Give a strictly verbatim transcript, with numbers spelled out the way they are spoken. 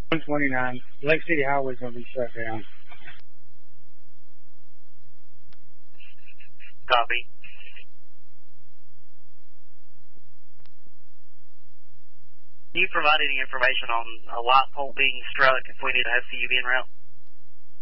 one twenty-nine. Lake City Highway is going to be shut down. Copy. Can you provide any information on a light pole being struck if we need to have C U B en route?